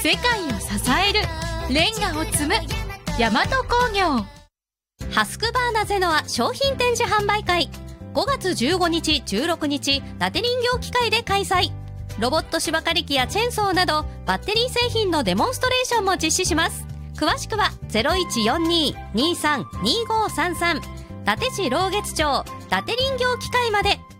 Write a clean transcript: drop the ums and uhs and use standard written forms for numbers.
世界を支えるレンガを積む大和工業。 ハスクバーナゼノア商品展示販売会、5月15日16日伊達林業機械で開催。ロボット芝刈り機やチェーンソーなどバッテリー製品のデモンストレーションも実施します。詳しくは 0142-232533 伊達市老月町伊達林業機械まで。